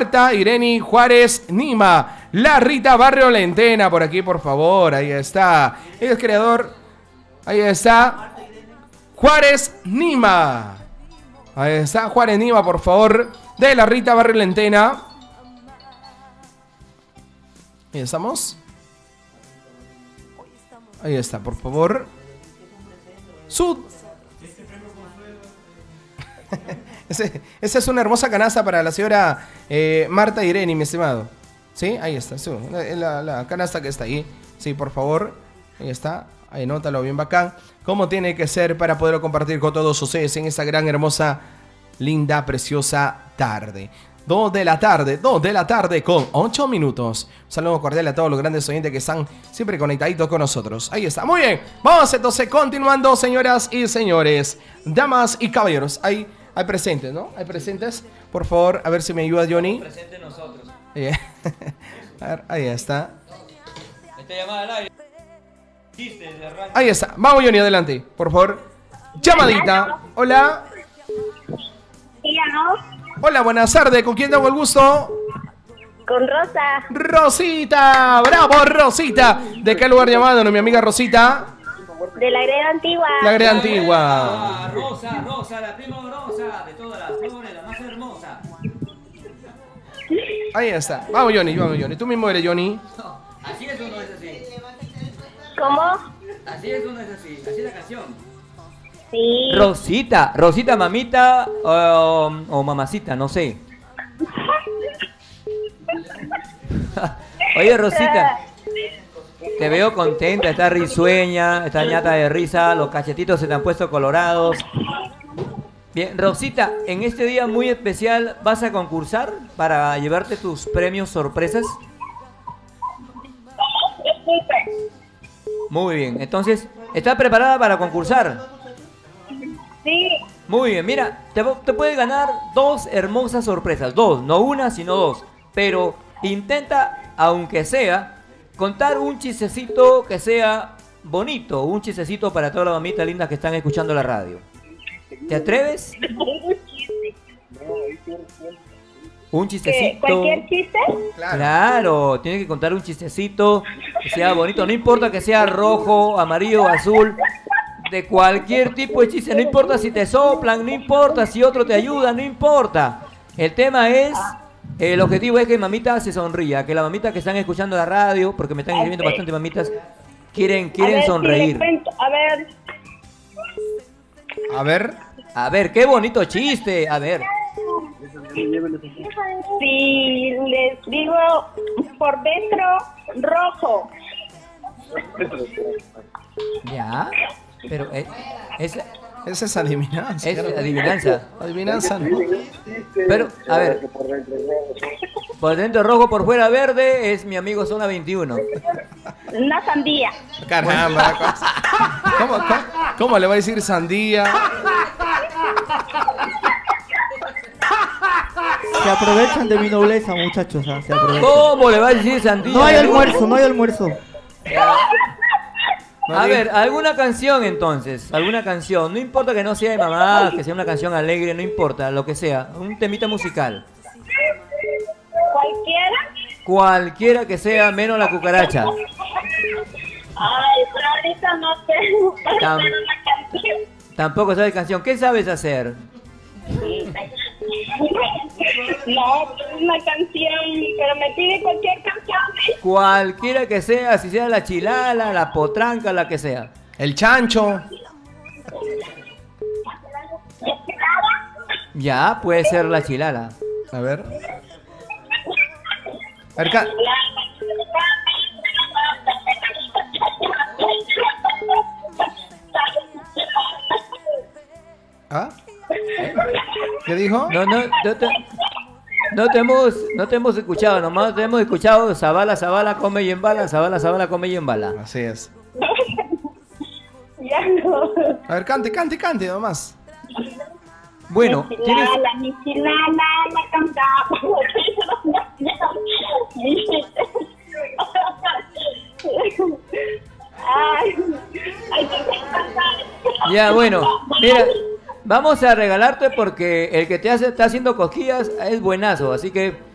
Marta Ireni Juárez Nima. La Rita Barrio Lentena, por aquí, por favor. Ahí está. El creador. Ahí está. Juárez Nima. Ahí está Juárez Nima, por favor. De la Rita Barrio Lentena. Ahí estamos. Ahí está, por favor. Esa es una hermosa canasta para la señora Marta Ireni, mi estimado. ¿Sí? Ahí está, la canasta que está ahí. Sí, por favor. Ahí está. Ahí nótalo bien bacán. Como tiene que ser para poderlo compartir con todos ustedes en esta gran, hermosa, linda, preciosa tarde. 2 de la tarde con 8 minutos. Un saludo cordial a todos los grandes oyentes que están siempre conectaditos con nosotros. Ahí está, muy bien. Vamos entonces continuando, señoras y señores, damas y caballeros. Hay presentes, ¿no? Hay presentes. Por favor, a ver si me ayuda Johnny. Presente nosotros. A ver, ahí está. Esta llamada al aire. Ahí está. Vamos, Johnny, adelante. Por favor. Llamadita. Hola. Hola, buenas tardes. ¿Con quién tengo el gusto? Con Rosa. Rosita. Bravo, Rosita. ¿De qué lugar llamado, mi amiga Rosita? De la Greda Antigua. La Greda Antigua. Rosa, la prima Rosa. De todas las flores, la más hermosa. Ahí está. Vamos, Johnny. Tú mismo eres Johnny. No, así es o no es así. ¿Cómo? Así es o no es así. Así es la canción. Sí. Rosita, mamita o mamacita, no sé. Oye, Rosita, te veo contenta, estás risueña, estás ñata de risa, los cachetitos se te han puesto colorados. Bien, Rosita, en este día muy especial, ¿vas a concursar para llevarte tus premios sorpresas? Muy bien, entonces, ¿estás preparada para concursar? Sí. Muy bien, mira, te puedes ganar 2 hermosas sorpresas. 2, no una, sino 2. Pero intenta, aunque sea, contar un chistecito que sea bonito. Un chistecito para todas las mamitas lindas que están escuchando la radio. ¿Te atreves? Un chistecito. ¿Cualquier chiste? Claro, tienes que contar un chistecito que sea bonito. No importa que sea rojo, amarillo, azul. De cualquier tipo de chiste, no importa si te soplan, no importa si otro te ayuda, no importa. El tema es, el objetivo es que mamita se sonría, que las mamitas que están escuchando la radio, porque me están escribiendo bastante mamitas, quieren sonreír. A ver, qué bonito chiste, a ver. Si les digo por dentro rojo. Ya. Pero esa es adivinanza. Es adivinanza. Adivinanza, ¿no? Pero, a ver. Por dentro rojo, por fuera verde, es mi amigo Zona 21. Una sandía. Caramba. ¿Cómo le va a decir sandía? Se aprovechan de mi nobleza, muchachos. Se aprovechan. ¿Cómo le va a decir sandía? No hay almuerzo. A ver, alguna canción entonces, alguna canción, no importa que no sea de mamá, que sea una canción alegre, no importa, lo que sea, un temita musical. ¿Cualquiera? Cualquiera que sea, menos la cucaracha. Ay, pero ahorita no sé hacer una canción. Tampoco sabes canción, ¿qué sabes hacer? No, una canción, pero me pide cualquier canción. Cualquiera que sea, si sea la chilala, la potranca, la que sea. El chancho. Ya, puede ser la chilala. A ver. ¿Ah? ¿Qué dijo? No te hemos escuchado, nomás te hemos escuchado Zabala, come y embala, Zabala, come y embala. Así es. Ya no. A ver, cante nomás. Bueno, mi chilala, la cantaba. Ya, bueno, mira, vamos a regalarte porque el que está haciendo cosquillas es buenazo, así que